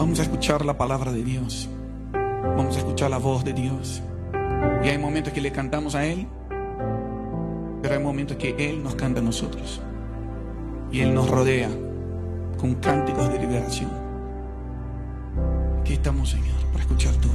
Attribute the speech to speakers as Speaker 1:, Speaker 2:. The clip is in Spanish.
Speaker 1: Vamos a escuchar la palabra de Dios. Vamos a escuchar la voz de Dios. Y hay momentos que le cantamos a Él, pero hay momentos que Él nos canta a nosotros. Y Él nos rodea con cánticos de liberación. Aquí estamos, Señor, para escuchar tu voz.